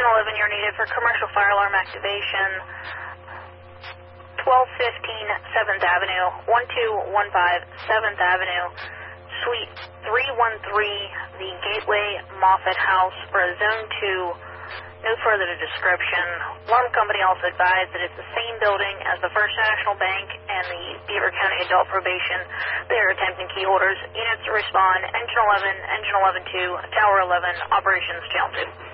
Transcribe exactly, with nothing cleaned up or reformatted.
Engine eleven, you're needed for commercial fire alarm activation. twelve fifteen seventh Avenue, one two one five seventh Avenue, Suite three one three, the Gateway Moffett House for a Zone two. No further description. Alarm company also advised that it's the same building as the First National Bank and the Beaver County Adult Probation. They are attempting key orders. Units to respond. Engine eleven, Engine eleven two, Tower eleven, Operations Channel two.